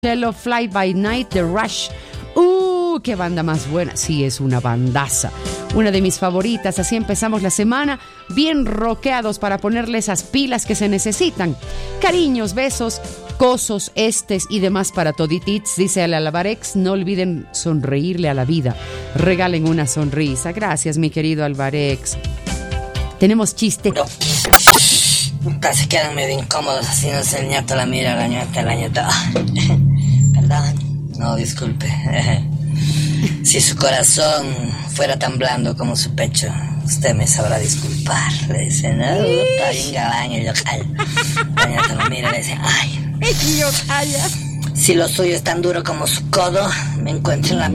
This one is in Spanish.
Hello Fly by Night de Rush. ¡Qué banda más buena! Sí, es una bandaza. Una de mis favoritas. Así empezamos la semana, bien rockeados para ponerle esas pilas que se necesitan. Cariños, besos, cosos, y demás para toditits. Dice el Alvarex, no olviden sonreírle a la vida. Regalen una sonrisa. Gracias, mi querido Alvarex. Tenemos chiste. Se quedan medio incómodos haciéndose el ñato, la mira, la ñata. Perdón, no, disculpe. Si su corazón fuera tan blando como su pecho, usted me sabrá disculpar. Le dice, no, está bien galán el local. La ñata la mira y le dice, ay, si lo suyo es tan duro como su codo, me encuentro en la